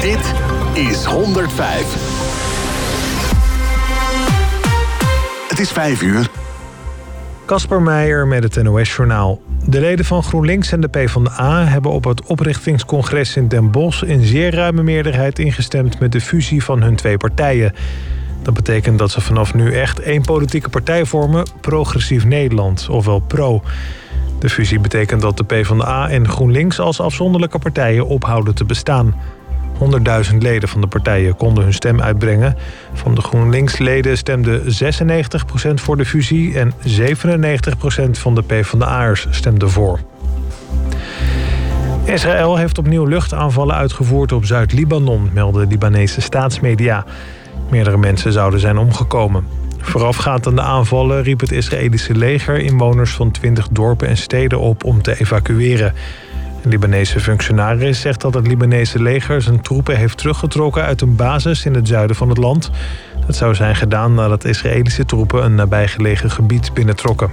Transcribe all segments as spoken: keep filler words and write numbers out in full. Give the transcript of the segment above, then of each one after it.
Dit is honderdvijf. Het is vijf uur. Kasper Meijer met het N O S-journaal. De leden van GroenLinks en de PvdA hebben op het oprichtingscongres in Den Bosch in zeer ruime meerderheid ingestemd met de fusie van hun twee partijen. Dat betekent dat ze vanaf nu echt één politieke partij vormen, Progressief Nederland, ofwel PRO. De fusie betekent dat de PvdA en GroenLinks als afzonderlijke partijen ophouden te bestaan. honderdduizend leden van de partijen konden hun stem uitbrengen. Van de GroenLinks-leden stemde zesennegentig procent voor de fusie en zevenennegentig procent van de PvdA'ers stemde voor. Israël heeft opnieuw luchtaanvallen uitgevoerd op Zuid-Libanon, melden Libanese staatsmedia. Meerdere mensen zouden zijn omgekomen. Voorafgaand aan de aanvallen riep het Israëlische leger inwoners van twintig dorpen en steden op om te evacueren. Een Libanese functionaris zegt dat het Libanese leger zijn troepen heeft teruggetrokken uit een basis in het zuiden van het land. Dat zou zijn gedaan nadat Israëlische troepen een nabijgelegen gebied binnentrokken.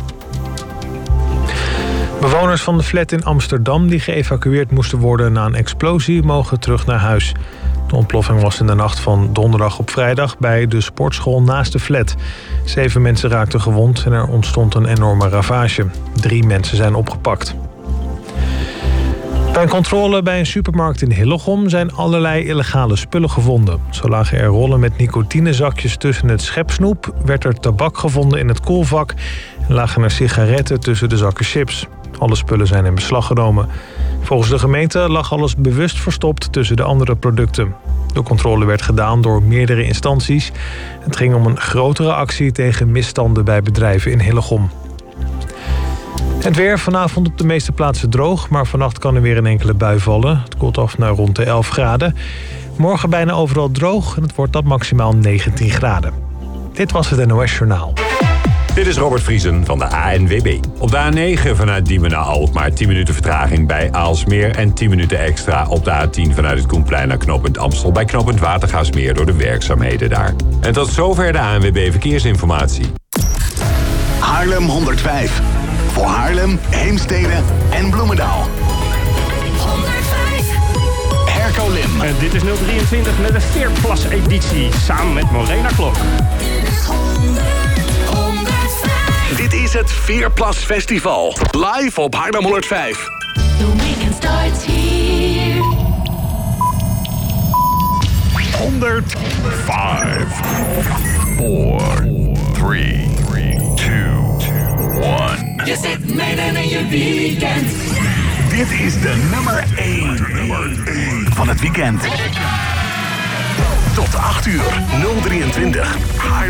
Bewoners van de flat in Amsterdam die geëvacueerd moesten worden na een explosie mogen terug naar huis. De ontploffing was in de nacht van donderdag op vrijdag bij de sportschool naast de flat. Zeven mensen raakten gewond en er ontstond een enorme ravage. Drie mensen zijn opgepakt. Bij een controle bij een supermarkt in Hillegom zijn allerlei illegale spullen gevonden. Zo lagen er rollen met nicotinezakjes tussen het schepsnoep, werd er tabak gevonden in het koelvak en lagen er sigaretten tussen de zakken chips. Alle spullen zijn in beslag genomen. Volgens de gemeente lag alles bewust verstopt tussen de andere producten. De controle werd gedaan door meerdere instanties. Het ging om een grotere actie tegen misstanden bij bedrijven in Hillegom. Het weer vanavond op de meeste plaatsen droog, maar vannacht kan er weer een enkele bui vallen. Het koelt af naar rond de elf graden. Morgen bijna overal droog en het wordt dan maximaal negentien graden. Dit was het N O S-journaal. Dit is Robert Vriesen van de A N W B. Op de A negen vanuit Diemen naar Alkmaar tien minuten vertraging bij Aalsmeer en tien minuten extra op de A tien vanuit het Koenplein naar knooppunt Amstel bij knooppunt Watergaasmeer door de werkzaamheden daar. En tot zover de A N W B Verkeersinformatie. Haarlem honderdvijf. Voor Haarlem, Heemstede en Bloemendaal. honderdvijf. Herco Lim. En dit is nul drieëntwintig met de Veerplas-editie samen met Morena Klok. Dit is het Veerplas Festival. Live op Haarlem honderdvijf. The weekend starts here. honderdvijf. four, three, two, one. Je zit midden in je weekend. Dit is de nummer één van het weekend. Tot acht uur, nul drieëntwintig. Haarlem.